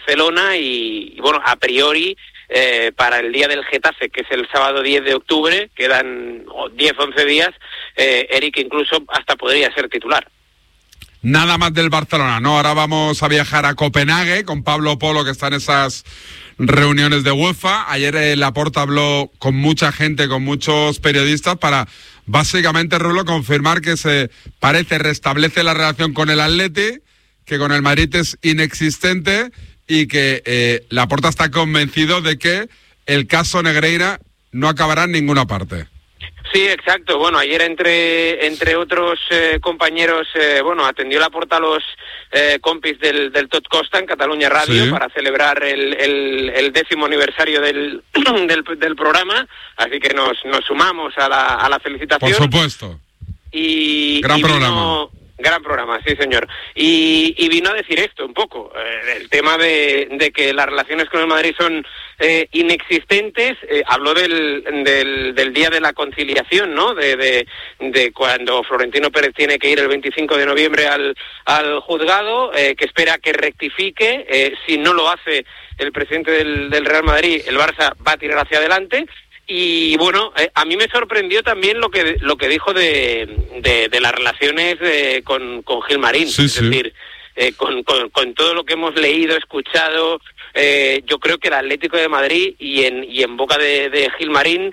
Barcelona y bueno, a priori para el día del Getafe, que es el sábado 10 de octubre, quedan 10-11 días, Eric incluso hasta podría ser titular. Nada más del Barcelona, ¿no? Ahora vamos a viajar a Copenhague con Pablo Polo, que está en esas reuniones de UEFA. Ayer Laporta habló con mucha gente, con muchos periodistas, para básicamente, Rulo, confirmar que restablece la relación con el Atleti, que con el Madrid es inexistente y que Laporta está convencido de que el caso Negreira no acabará en ninguna parte. Sí, exacto. Bueno, ayer entre otros compañeros, atendió Laporta a los compis del Tot Costa en Catalunya Radio, sí, para celebrar el 10º aniversario del programa, así que nos sumamos a la felicitación. Por supuesto. Gran programa. Gran programa, sí señor. Y vino a decir esto un poco, el tema de que las relaciones con el Madrid son inexistentes. Habló del día de la conciliación, ¿no? De cuando Florentino Pérez tiene que ir el 25 de noviembre al juzgado, que espera que rectifique. Si no lo hace el presidente del Real Madrid, el Barça va a tirar hacia adelante. Y bueno, a mí me sorprendió también lo que dijo de las relaciones con Gilmarín, sí, es decir, con todo lo que hemos leído, escuchado, yo creo que el Atlético de Madrid y en boca de Gilmarín,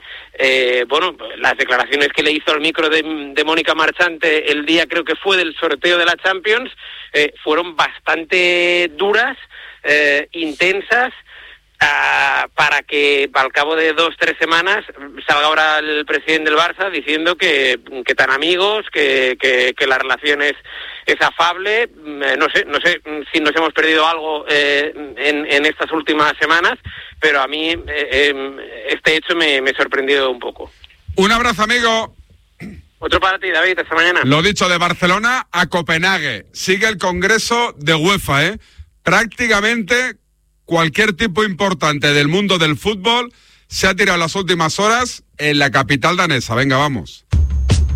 las declaraciones que le hizo al micro de Mónica Marchante el día, creo que fue del sorteo de la Champions, fueron bastante duras, intensas, para que al cabo de 2-3 semanas salga ahora el presidente del Barça diciendo que tan amigos, que la relación es afable. No sé si nos hemos perdido algo en estas últimas semanas, pero a mí este hecho me ha sorprendido un poco. Un abrazo, amigo. Otro para ti, David, hasta mañana. Lo dicho, de Barcelona a Copenhague. Sigue el Congreso de UEFA, prácticamente cualquier tipo importante del mundo del fútbol se ha tirado las últimas horas en la capital danesa. Venga, vamos.